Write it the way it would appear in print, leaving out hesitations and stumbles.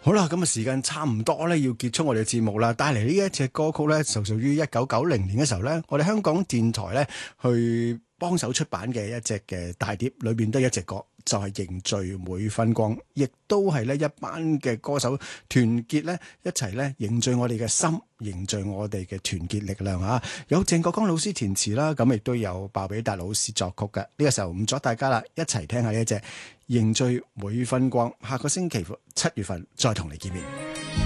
好啦，咁啊時間差唔多咧，要結束我哋嘅節目啦。帶嚟呢一隻歌曲咧，就屬於1990年嘅時候咧，我哋香港電台咧去幫手出版嘅一隻嘅大碟，裏邊得一隻歌，就係凝聚每分光，亦都係呢一班嘅歌手團結咧一齊咧凝聚我哋嘅心，凝聚我哋嘅團結力量啊！有鄭國江老師填詞啦，咁亦都有鮑比達老師作曲嘅。呢個時候唔阻大家啦，一齊聽下呢一隻凝聚每分光。下個星期7月份再同你見面。